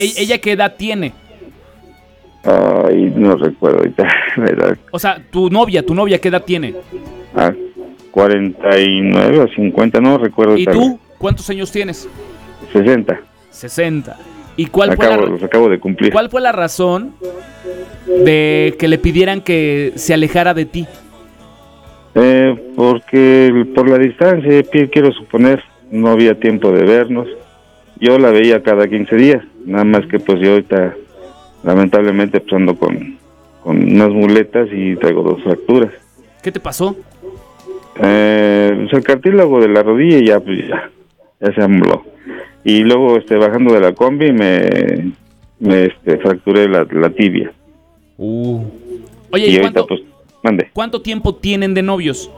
¿Ella qué edad tiene? Ay, no recuerdo ahorita. O sea, tu novia, ¿qué edad tiene? 49 o 50, no recuerdo. ¿Y tú? ¿Cuántos años tienes? 60. 60. ¿Y cuál los acabo de cumplir. ¿Cuál fue la razón de que le pidieran que se alejara de ti? Porque por la distancia, quiero suponer, no había tiempo de vernos. Yo la veía cada 15 días, nada más que pues yo ahorita, lamentablemente, pues ando con unas muletas y traigo 2 fracturas. ¿Qué te pasó? Pues el cartílago de la rodilla y ya se amoló. Y luego bajando de la combi me fracturé la tibia. Oye, y ahorita pues, mande. ¿Cuánto tiempo tienen de novios?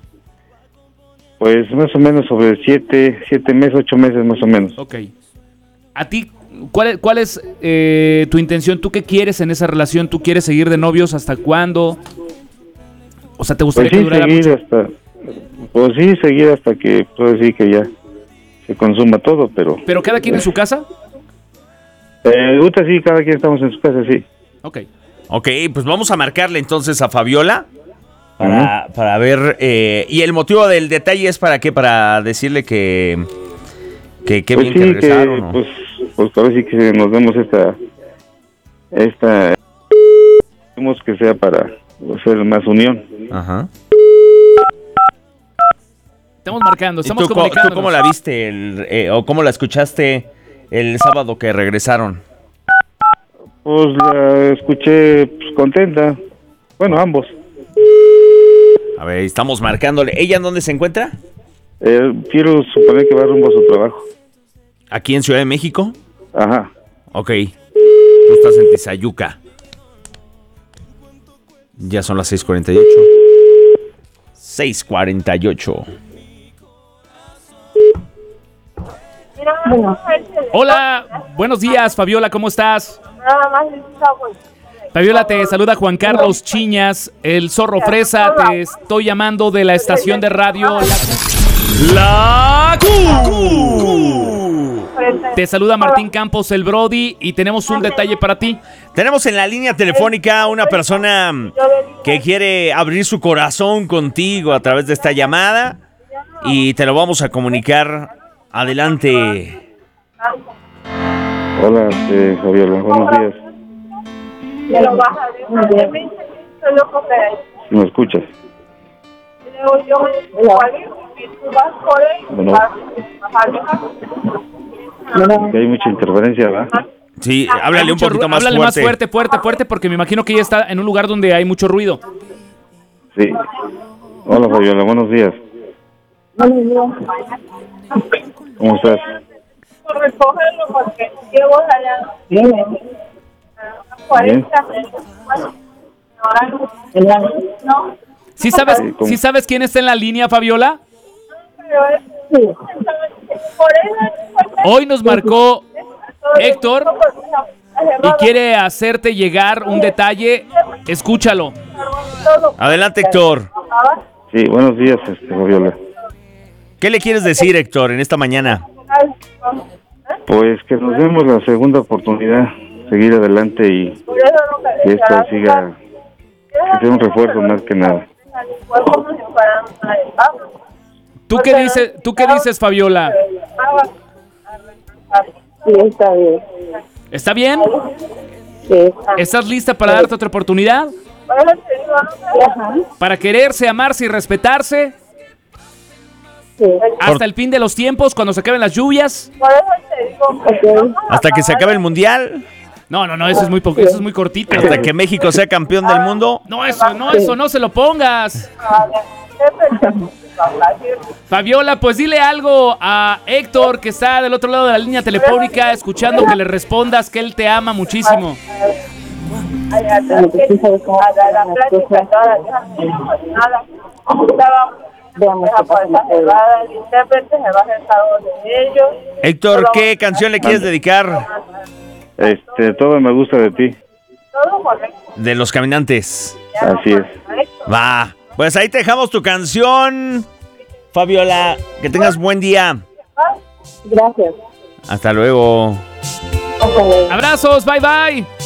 Pues más o menos sobre 7 meses, 8 meses más o menos. Ok. ¿A ti cuál es tu intención? ¿Tú qué quieres en esa relación? ¿Tú quieres seguir de novios hasta cuándo? O sea, ¿te gustaría que durara mucho? Seguir hasta que, puedo decir que ya se consuma todo, pero... ¿Pero cada quien en su casa? Ahorita sí, cada quien estamos en su casa, sí. Ok, pues vamos a marcarle entonces a Fabiola para ver... ¿y el motivo del detalle es para qué? Para decirle que bien que regresaron, ¿no? Pues ahora sí que nos demos queremos que sea para hacer más unión. Ajá. Estamos marcando, estamos ¿Tú comunicándonos. cómo la viste o cómo la escuchaste el sábado que regresaron? Pues la escuché contenta. Bueno, ambos. A ver, estamos marcándole. ¿Ella en dónde se encuentra? Quiero suponer que va rumbo a su trabajo. ¿Aquí en Ciudad de México? Ajá. Ok. Tú estás en Tizayuca. Ya son las 6:48. 6:48. Hola, buenos días, Fabiola, ¿cómo estás? Fabiola, te saluda Juan Carlos Chiñas, el Zorro Fresa. Te estoy llamando de la estación de radio La Q. Te saluda Martín Campos, el Brody, y tenemos un detalle para ti. Tenemos en la línea telefónica una persona que quiere abrir su corazón contigo a través de esta llamada y te lo vamos a comunicar. Adelante. Hola, Fabiola, buenos días. ¿Me escuchas? Bueno, que hay mucha interferencia, ¿verdad? Sí, háblale un poquito más háblale fuerte. más fuerte, porque me imagino que ella está en un lugar donde hay mucho ruido. Sí. Hola, Fabiola, buenos días. ¿Cómo estás? Recógelo porque llevo allá. Bien. 40. No. ¿Sí sabes quién está en la línea, Fabiola? Hoy nos marcó Héctor y quiere hacerte llegar un detalle. Escúchalo. Adelante, Héctor. Sí, buenos días, Fabiola. ¿Qué le quieres decir, Héctor, en esta mañana? Pues que nos demos la segunda oportunidad, seguir adelante y que esto siga, que sea un refuerzo más que nada. ¿Tú qué dices, Fabiola? Sí, está bien. ¿Está bien? Sí. ¿Estás lista para darte otra oportunidad? ¿Para quererse, amarse y respetarse? Sí. ¿Hasta el fin de los tiempos, cuando se acaben las lluvias? Okay. ¿Hasta que se acabe el mundial? No, eso es muy cortito. ¿Hasta que México sea campeón del mundo? No, eso no se lo pongas. Fabiola, pues dile algo a Héctor, que está del otro lado de la línea telefónica, escuchando, que le respondas que él te ama muchísimo. Héctor, ¿qué canción le quieres dedicar? Todo me gusta de ti. De Los Caminantes. Así es. Va. Pues ahí te dejamos tu canción, Fabiola. Que tengas buen día. Gracias. Hasta luego. Hasta luego. Abrazos, bye bye.